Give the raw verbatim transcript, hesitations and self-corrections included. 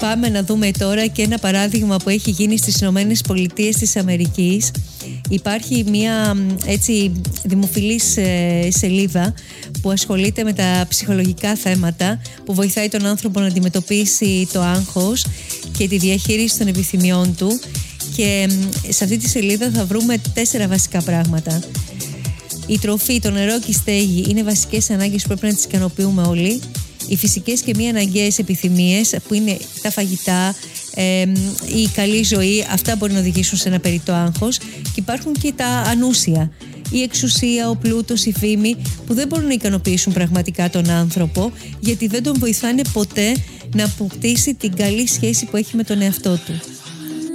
Πάμε να δούμε τώρα και ένα παράδειγμα που έχει γίνει στις Ηνωμένες Πολιτείες της Αμερικής. Υπάρχει μια έτσι δημοφιλής ε, σελίδα που ασχολείται με τα ψυχολογικά θέματα, που βοηθάει τον άνθρωπο να αντιμετωπίσει το άγχος και τη διαχείριση των επιθυμιών του. Και σε αυτή τη σελίδα θα βρούμε τέσσερα βασικά πράγματα. Η τροφή, το νερό και η στέγη είναι βασικές ανάγκες που πρέπει να τις ικανοποιούμε όλοι. Οι φυσικές και μη αναγκαίες επιθυμίες, που είναι τα φαγητά, ε, η καλή ζωή, αυτά μπορεί να οδηγήσουν σε ένα περιττό άγχος. Και υπάρχουν και τα ανούσια, η εξουσία, ο πλούτος, η φήμη, που δεν μπορούν να ικανοποιήσουν πραγματικά τον άνθρωπο, γιατί δεν τον βοηθάνε ποτέ να αποκτήσει την καλή σχέση που έχει με τον εαυτό του.